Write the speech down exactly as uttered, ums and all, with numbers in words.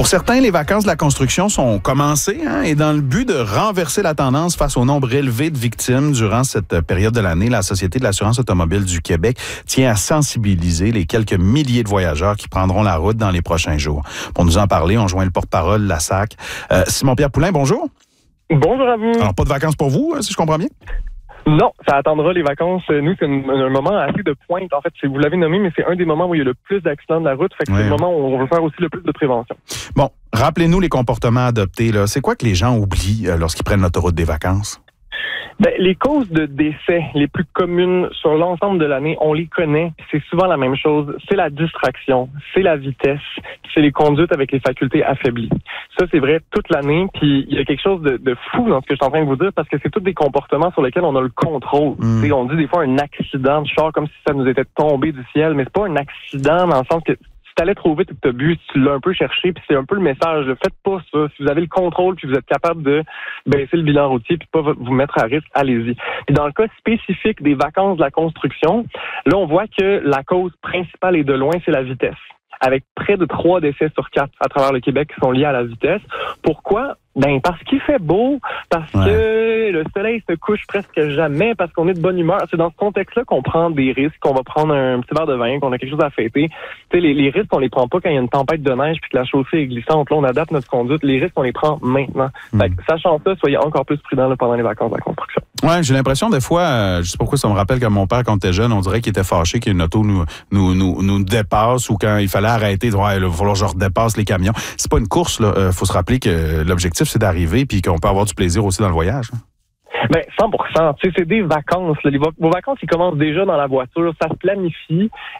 Pour certains, les vacances de la construction sont commencées hein, et dans le but de renverser la tendance face au nombre élevé de victimes durant cette période de l'année, la Société de l'assurance automobile du Québec tient à sensibiliser les quelques milliers de voyageurs qui prendront la route dans les prochains jours. Pour nous en parler, on joint le porte-parole de la S A C. Euh, Simon-Pierre Poulain, bonjour. Bonjour à vous. Alors, pas de vacances pour vous, si je comprends bien? Non, ça attendra les vacances. Nous, c'est un, un moment assez de pointe. En fait, c'est, vous l'avez nommé, mais c'est un des moments où il y a le plus d'accidents de la route. Fait que oui. C'est le moment où on veut faire aussi le plus de prévention. Bon, rappelez-nous les comportements adoptés. Là. C'est quoi que les gens oublient euh, lorsqu'ils prennent l'autoroute des vacances? Ben, les causes de décès les plus communes sur l'ensemble de l'année, on les connaît. C'est souvent la même chose. C'est la distraction, c'est la vitesse, c'est les conduites avec les facultés affaiblies. Ça, c'est vrai toute l'année. Puis il y a quelque chose de, de fou dans ce que je suis en train de vous dire parce que c'est tous des comportements sur lesquels on a le contrôle. Mm. T'sais, on dit des fois un accident de char comme si ça nous était tombé du ciel, mais c'est pas un accident dans le sens que si t'allais trop vite et que t'as bu, tu l'as un peu cherché, puis c'est un peu le message. Ne faites pas ça. Si vous avez le contrôle, puis vous êtes capable de baisser le bilan routier, puis pas vous mettre à risque, allez-y. Puis dans le cas spécifique des vacances de la construction, là, on voit que la cause principale et de loin, c'est la vitesse. Avec près de trois décès sur quatre à travers le Québec qui sont liés à la vitesse. Pourquoi? Ben parce qu'il fait beau, parce ouais. que le soleil se couche presque jamais, parce qu'on est de bonne humeur. C'est dans ce contexte-là qu'on prend des risques, qu'on va prendre un petit verre de vin, qu'on a quelque chose à fêter. Tu sais, les, les risques, on les prend pas quand il y a une tempête de neige puis que la chaussée est glissante. Là, on adapte notre conduite. Les risques, on les prend maintenant. Mm. Fait que, sachant ça, soyez encore plus prudents là, pendant les vacances de la construction. Ouais, j'ai l'impression des fois, euh, je sais pas pourquoi ça me rappelle quand mon père, quand était jeune, on dirait qu'il était fâché qu'une auto nous, nous, nous, nous dépasse ou quand il fallait arrêter, de ouais, il va falloir que je redépasse les camions. C'est pas une course, là. Euh, faut se rappeler que l'objectif, c'est d'arriver puis qu'on peut avoir du plaisir aussi dans le voyage. Hein. Ben, cent pour cent. Tu sais, c'est des vacances. Là. Les, vos vacances, ils commencent déjà dans la voiture. Ça se planifie.